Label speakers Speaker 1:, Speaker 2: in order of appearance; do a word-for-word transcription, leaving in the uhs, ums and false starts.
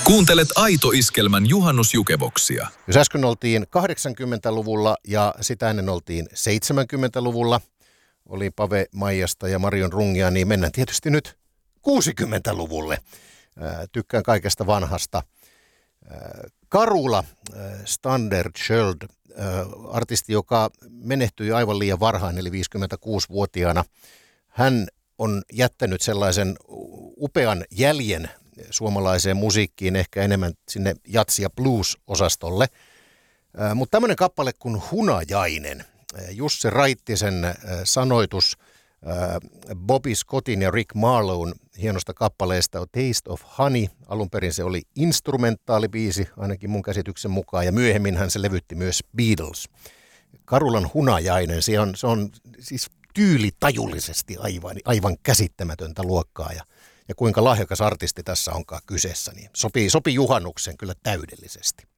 Speaker 1: Kuuntelet Aito Iskelmän juhannusjukeboksia.
Speaker 2: Jos äsken oltiin kahdeksankymmentäluvulla ja sitä ennen oltiin seitsemänkymmentäluvulla, oli Pave Maijasta ja Marion Rungia, niin mennään tietysti nyt kuusikymmentäluvulle. Ää, tykkään kaikesta vanhasta. Ää, Karula, ää, Standard Sköld, ää, artisti, joka menehtyi aivan liian varhain, eli viisikymmentäkuusivuotiaana. Hän on jättänyt sellaisen upean jäljen suomalaiseen musiikkiin, ehkä enemmän sinne jatsi- ja blues-osastolle. Mutta tämmöinen kappale kuin Hunajainen, Jussi Raittisen sanoitus Bobby Scottin ja Rick Marlowen hienosta kappaleesta on Taste of Honey. Alun perin se oli instrumentaalibiisi, ainakin mun käsityksen mukaan, ja myöhemminhän se levytti myös Beatles. Karulan Hunajainen, se on, se on siis tyylitajullisesti aivan, aivan käsittämätöntä luokkaa, ja Ja kuinka lahjakas artisti tässä onkaan kyseessä, niin sopii, sopii juhannuksen kyllä täydellisesti.